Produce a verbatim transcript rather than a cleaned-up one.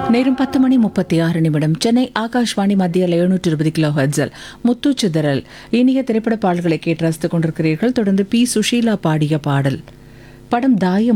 நேரம் பத்து மணி முப்பத்தி ஆறு நிமிடம். சென்னை ஆகாஷ்வாணி மத்தியில் எழுநூற்று இருபது கிலோ ஹெர்ட்ஸில் முத்து சிதறல் இனிய திரைப்பட பாடல்களை கேட்டு ரசித்துக் கொண்டிருக்கிறீர்கள். தொடர்ந்து பி சுஷீலா பாடிய பாடல். படம் தாயம்.